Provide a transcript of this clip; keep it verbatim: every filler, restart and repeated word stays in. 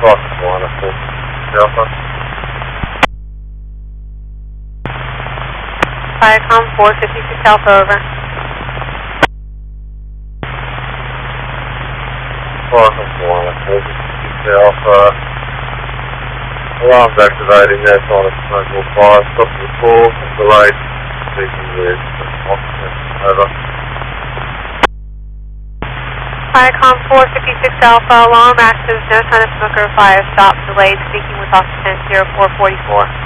Fox one, a full Alpha. Viacom four fifty-six Alpha, over. Fox one, a full fifty-six Alpha. Alarm's activating, that's on a single fire. Stop the call, delayed, speaking with oxygen, over. Viacom four fifty-six Alpha, alarm active, no sign of smoker or fire, stop, delayed, speaking with occupant zero four four four.